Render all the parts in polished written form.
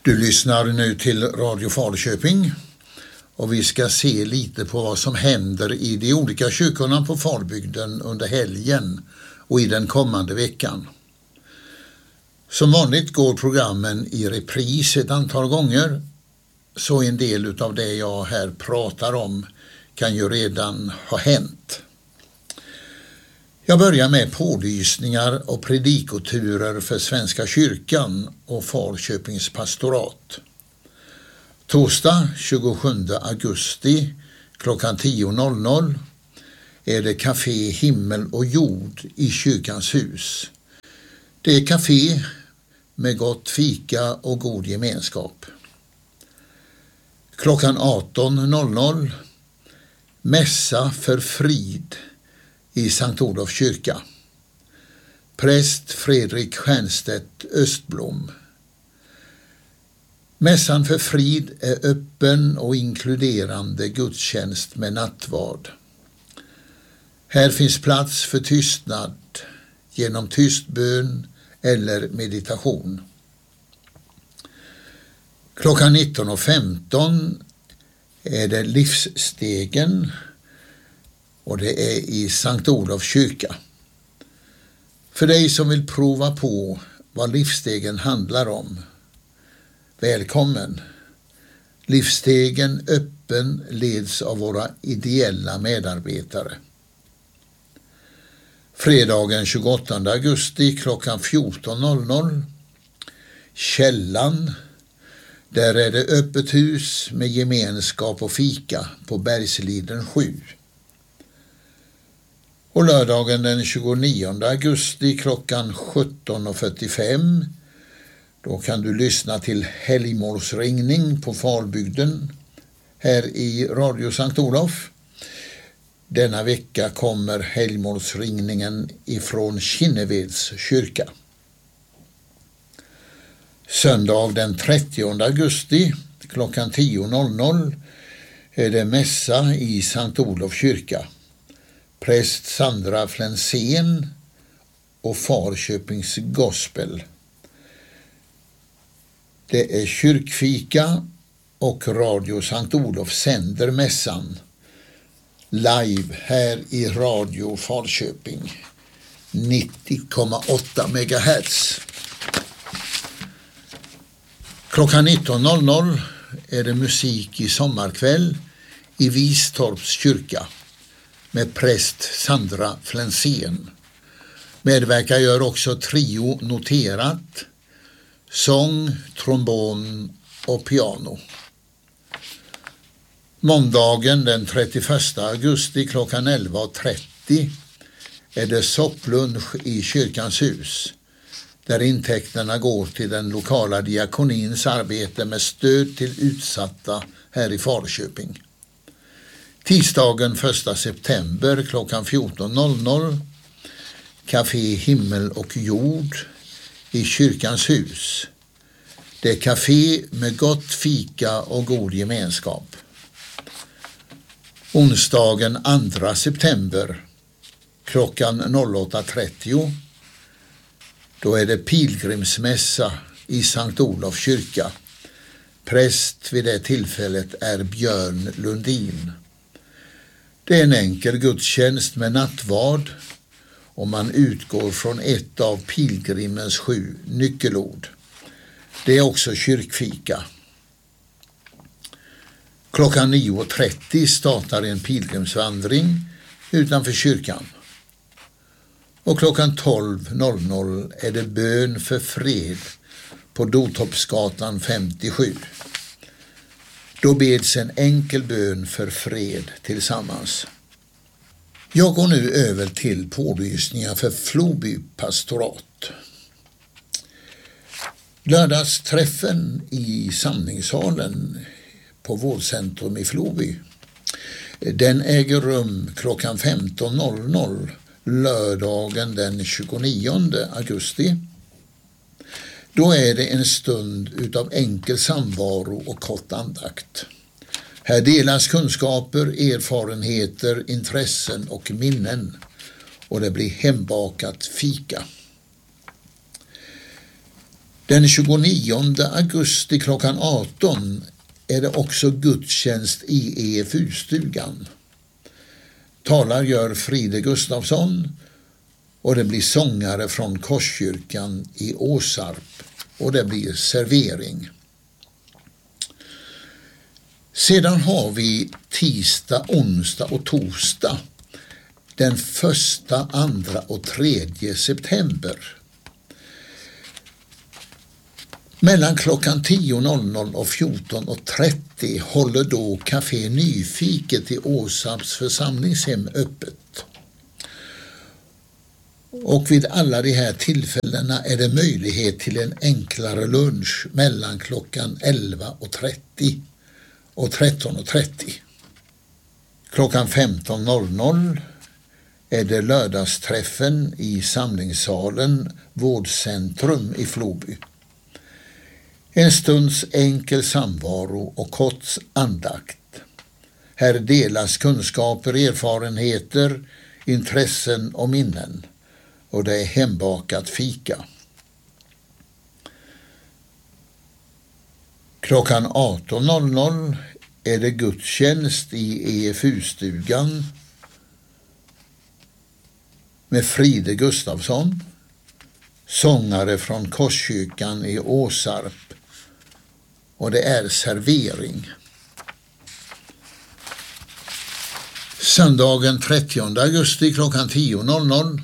Du lyssnar nu till Radio Falköping och vi ska se lite på vad som händer i de olika kyrkorna på Falbygden under helgen och i den kommande veckan. Som vanligt går programmen i repris ett antal gånger, så en del av det jag här pratar om kan ju redan ha hänt. Jag börjar med pålysningar och predikoturer för Svenska kyrkan och Falköpings pastorat. Torsdag 27 augusti klockan 10.00 är det Café Himmel och jord i kyrkans hus. Det är café med gott fika och god gemenskap. Klockan 18.00 mässa för frid i Sankt Olofs kyrka. Präst Fredrik Stjernstedt Östblom. Mässan för frid är öppen och inkluderande gudstjänst med nattvard. Här finns plats för tystnad genom tystbön eller meditation. Klockan 19.15 är det livsstegen och det är i Sankt Olofs kyrka. För dig som vill prova på vad livsstegen handlar om, välkommen. Livsstegen öppen leds av våra ideella medarbetare. Fredagen 28 augusti klockan 14.00 Källan. Där är det öppet hus med gemenskap och fika på Bergsliden 7. Och lördagen den 29 augusti klockan 17.45 då kan du lyssna till helgmålsringning på Falbygden här i Radio Sankt Olof. Denna vecka kommer helgmålsringningen ifrån Kinneveds kyrka. Söndag den 30 augusti klockan 10.00 är det mässa i Sankt Olofs kyrka. Präst Sandra Flensén och Falköpings gospel. Det är kyrkfika och Radio Sankt Olof sänder mässan live här i Radio Falköping 90,8 MHz. Klockan 19.00 är det musik i sommarkväll i Vistorps kyrka med präst Sandra Flensén. Medverkar gör också trio Noterat, sång, trombon och piano. Måndagen den 31 augusti klockan 11.30 är det sopplunch i kyrkans hus, där intäkterna går till den lokala diakonins arbete med stöd till utsatta här i Falköping. Tisdagen 1 september klockan 14.00 Café Himmel och jord i kyrkans hus. Det är café med gott fika och god gemenskap. Onsdagen 2 september klockan 08.30 då är det pilgrimsmässa i Sankt Olofs kyrka. Präst vid det tillfället är Björn Lundin. Det är en enkel gudstjänst med nattvard och man utgår från ett av pilgrimens 7 nyckelord. Det är också kyrkfika. Klockan 9.30 startar en pilgrimsvandring utanför kyrkan. Och klockan 12.00 är det bön för fred på Dotorpsgatan 57. Då beds en enkel bön för fred tillsammans. Jag går nu över till pålysningar för Floby pastorat. Lördagsträffen i samlingssalen på Vårdcentrum i Floby. Den äger rum klockan 15.00 lördagen den 29 augusti. Då är det en stund utav enkel samvaro och kort andakt. Här delas kunskaper, erfarenheter, intressen och minnen och det blir hembakat fika. Den 29 augusti klockan 18 är det också gudstjänst i EFU-stugan. Talar gör Fride Gustafsson och det blir sångare från Korskyrkan i Åsarp och det blir servering. Sedan har vi tisdag, onsdag och torsdag den 1, 2 och 3 september. Mellan klockan 10.00 och 14.30 håller då Café Nyfiket i Åsarps församlingshem öppet. Och vid alla de här tillfällena är det möjlighet till en enklare lunch mellan klockan 11.30 och 13.30. Klockan 15.00 är det lördagsträffen i samlingssalen Vårdcentrum i Floby. En stunds enkel samvaro och kort andakt. Här delas kunskaper, erfarenheter, intressen och minnen. Och det är hembakat fika. Klockan 18.00 är det gudstjänst i EFU-stugan med Fride Gustafsson, sångare från Korskyrkan i Åsarp, och det är servering. Söndagen 30 augusti klockan 10.00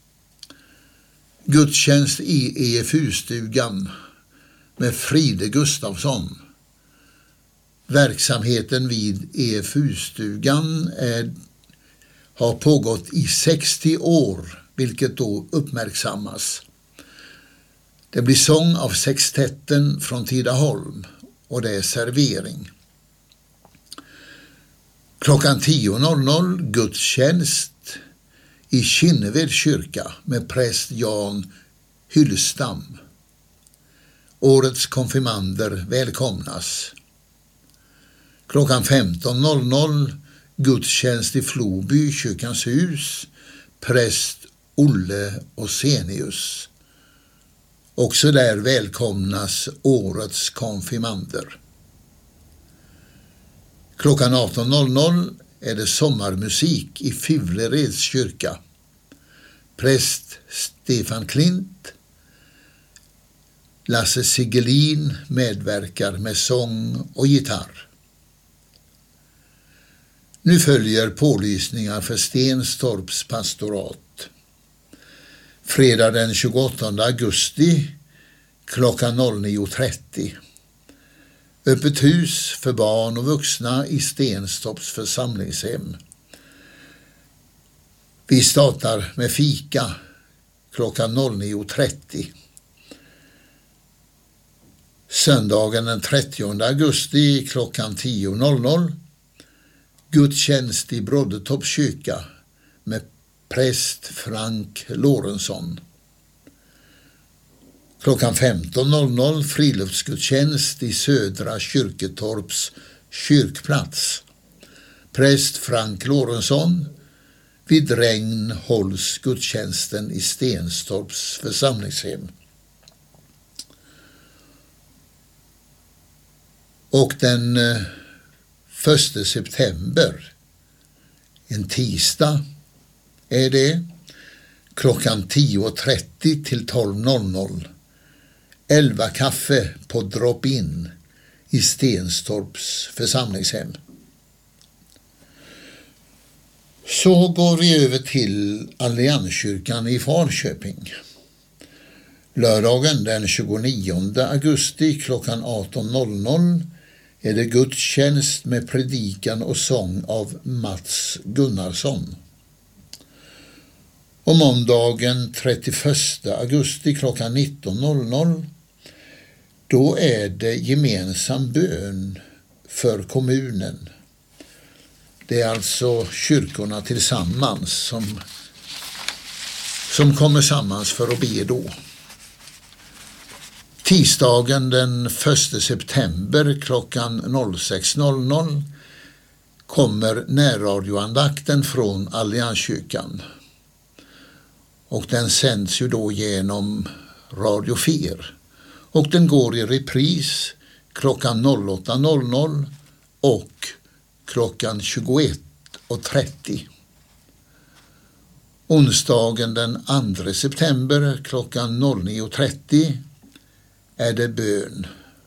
gudstjänst i EFU-stugan med Fride Gustafsson. Verksamheten vid EFU-stugan har pågått i 60 år, vilket då uppmärksammas. Det blir sång av sextetten från Tidaholm och det är servering. Klockan 10.00 gudstjänst i Kinneved kyrka med präst Jan Hyllstam. Årets konfirmander välkomnas. Klockan 15.00 gudstjänst i Floby kyrkans hus, präst Olle Osenius. Också där välkomnas årets konfirmander. Klockan 18.00 är det sommarmusik i Fyvlereds kyrka. Präst Stefan Klint, Lasse Sigelin medverkar med sång och gitarr. Nu följer pålysningar för Stenstorps pastorat. Fredag den 28 augusti klockan 09.30. Öppet hus för barn och vuxna i Stenstorps församlingshem. Vi startar med fika klockan 09.30. Söndagen den 30 augusti klockan 10.00. Gudstjänst i Broddetorps kyrka med präst Frank Lorentzon. Klockan 15.00 friluftsgudstjänst i Södra Kyrketorps kyrkplats. Präst Frank Lorentzon. Vid regn hålls gudstjänsten i Stenstorps församlingshem. Och den 1 september, en tisdag är det, klockan 10.30 till 12.00. 11 kaffe på drop-in i Stenstorps församlingshem. Så går vi över till Allianskyrkan i Falköping. Lördagen den 29 augusti klockan 18.00 är det gudstjänst med predikan och sång av Mats Gunnarsson. Och måndagen 31 augusti klockan 19.00 då är det gemensam bön för kommunen. Det är alltså kyrkorna tillsammans som kommer sammans för att be då. Tisdagen den 1 september klockan 06.00 kommer närradioandakten från Allianskyrkan. Och den sänds ju då genom Radio 4. Och den går i repris klockan 08.00 och klockan 21.30. Onsdagen den 2 september klockan 09.30 är det bön.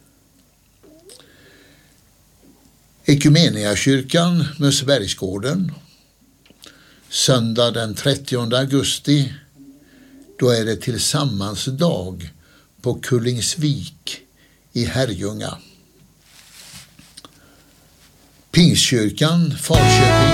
Ekumeniakyrkan, Mössebergsgården. Söndag den 30 augusti, då är det tillsammansdag på Kullingsvik i Herrljunga. Pingstkyrkan, Falköping.